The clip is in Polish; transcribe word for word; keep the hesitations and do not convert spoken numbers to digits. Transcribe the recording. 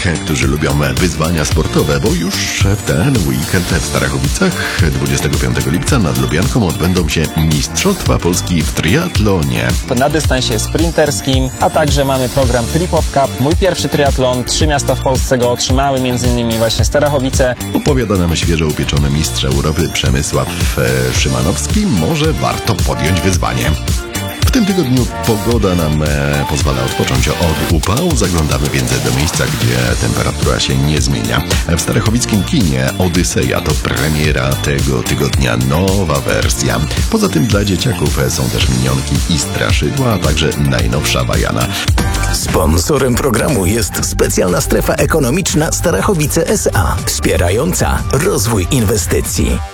którzy lubią wyzwania sportowe, bo już w ten weekend w Starachowicach dwudziestego piątego lipca nad Lubianką odbędą się Mistrzostwa Polski w triatlonie. Na dystansie sprinterskim, a także mamy program Tripod Cup. Mój pierwszy triatlon, trzy miasta w Polsce go otrzymały, między innymi właśnie Starachowice. Opowiada nam świeżo upieczony mistrz Europy Przemysław e, Szymanowski. Może warto podjąć wyzwanie. W tym tygodniu pogoda nam e, pozwala odpocząć od upału. Zaglądamy więc do miejsca, gdzie temperatura się nie zmienia. W starachowickim kinie Odyseja to premiera tego tygodnia, nowa wersja. Poza tym dla dzieciaków są też minionki i straszydła, a także najnowsza Wajana. Sponsorem programu jest specjalna strefa ekonomiczna Starachowice S A, wspierająca rozwój inwestycji.